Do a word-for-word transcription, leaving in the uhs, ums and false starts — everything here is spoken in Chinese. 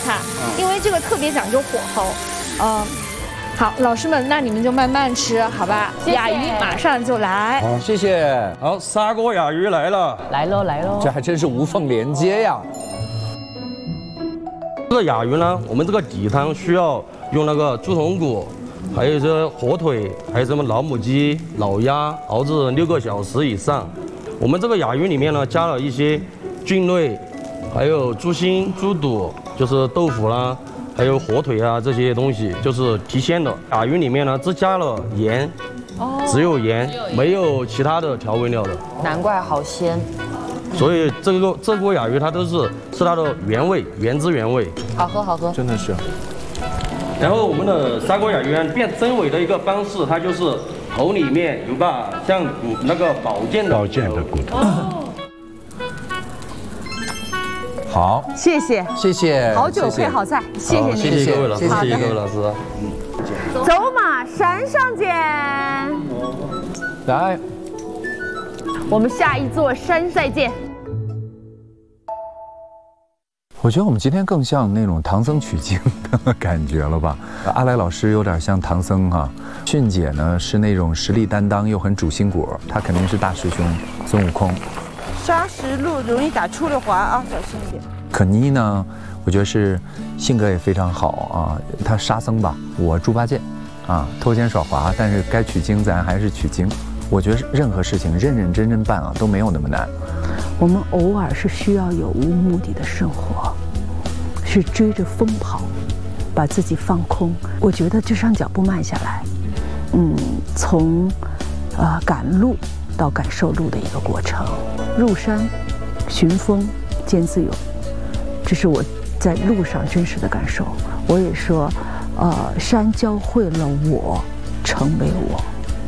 看，因为这个特别讲究火候。嗯，好，老师们，那你们就慢慢吃，好吧？ 谢谢雅鱼马上就来。 好，谢谢。 好，砂锅雅鱼来了。 来喽来喽！ 这还真是无缝连接呀。 这个雅鱼呢，我们这个底汤需要用那个猪筒骨，还有这火腿，还有什么老母鸡、老鸭，熬制六个小时以上。我们这个雅鱼里面呢，加了一些菌类，还有猪心、猪肚，就是豆腐啦，还有火腿啊这些东西，就是提鲜的。雅鱼里面呢，只加了盐，只有盐，没有其他的调味料的。 难怪好鲜。 所以这个这锅雅鱼它都是是它的原味，原汁原味。 好喝好喝， 真的是。 然后我们的砂锅雅鱼变真伪的一个方式，它就是头里面有把像骨那个宝剑的宝剑的骨头。 好， 谢谢， 谢谢。 好酒配好菜，谢谢谢您。 谢各位老师， 谢谢谢谢各位老师。 走马山上见。 来， 我们下一座山再见。 我觉得我们今天更像那种唐僧取经的感觉了吧？阿来老师有点像唐僧哈，迅姐呢是那种实力担当又很主心骨，她肯定是大师兄孙悟空。 沙石路容易打出溜滑啊，小心一点。 可妮呢，我觉得是性格也非常好啊，她沙僧吧，我猪八戒，啊，偷奸耍滑，但是该取经咱还是取经。我觉得任何事情认认真真办啊，都没有那么难。 我们偶尔是需要有无目的的生活，是追着风跑，把自己放空。我觉得这让脚步慢下来，嗯，从呃赶路到感受路的一个过程。入山、寻风、见自由，这是我在路上真实的感受。我也说，呃，山教会了我成为我。